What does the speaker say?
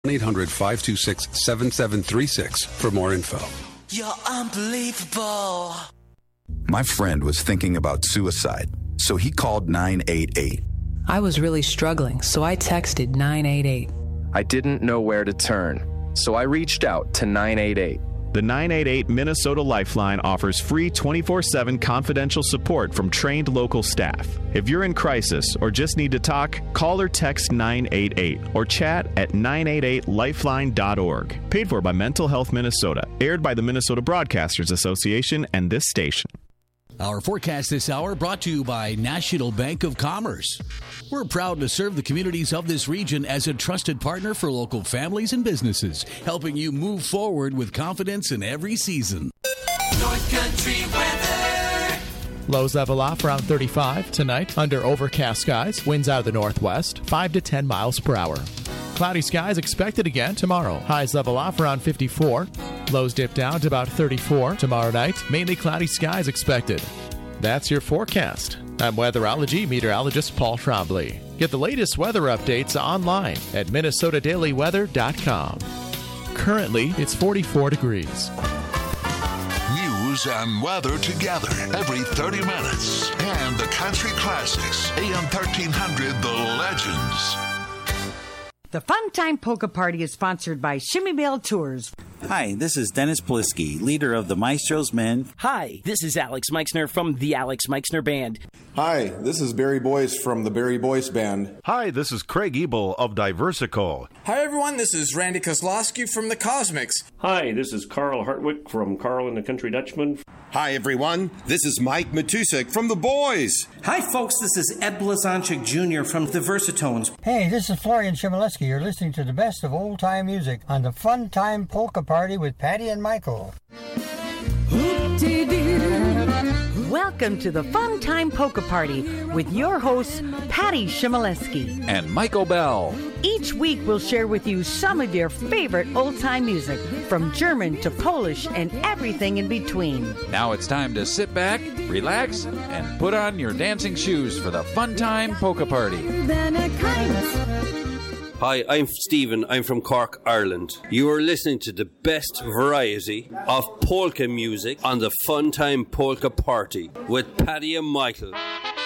1-800-526-7736 for more info. You're unbelievable. My friend was thinking about suicide, so he called 988. I was really struggling, so I texted 988. I didn't know where to turn, so I reached out to 988. The 988 Minnesota Lifeline offers free 24/7 confidential support from trained local staff. If you're in crisis or just need to talk, call or text 988 or chat at 988lifeline.org. Paid for by Mental Health Minnesota. Aired by the Minnesota Broadcasters Association and this station. Our forecast this hour brought to you by National Bank of Commerce. We're proud to serve the communities of this region as a trusted partner for local families and businesses, helping you move forward with confidence in every season. North Country weather. Lows level off around 35 tonight under overcast skies. Winds out of the northwest, 5 to 10 miles per hour. Cloudy skies expected again tomorrow. Highs level off around 54. Lows dip down to about 34 tomorrow night. Mainly cloudy skies expected. That's your forecast. I'm weatherology meteorologist Paul Trombley. Get the latest weather updates online at minnesotadailyweather.com. Currently, it's 44 degrees. News and weather together every 30 minutes. And the country classics. AM 1300, The Legends. The Fun Time Polka Party is sponsored by Shimmy Bell Tours. Hi, this is Dennis Polisky, leader of the Maestro's Men. Hi, this is Alex Meixner from the Alex Meixner Band. Hi, this is Barry Boyce from the Barry Boyce Band. Hi, this is Craig Ebel of Diversico. Hi, everyone. This is Randy Kozlowski from the Cosmics. Hi, this is Carl Hartwick from Carl and the Country Dutchman. Hi, everyone. This is Mike Matusik from The Boys. Hi, folks. This is Ed Blazonczyk Jr. from the Versatones. Hey, this is Florian Chmielewski. You're listening to the best of old-time music on the Fun Time Polka Party with Patty and Michael. Welcome to the Fun Time Polka Party with your hosts, Patty Chmielewski and Michael Bell. Each week we'll share with you some of your favorite old-time music, from German to Polish and everything in between. Now it's time to sit back, relax, and put on your dancing shoes for the Fun Time Polka Party. Hi, I'm Stephen. I'm from Cork, Ireland. You are listening to the best variety of polka music on the Fun Time Polka Party with Paddy and Michael.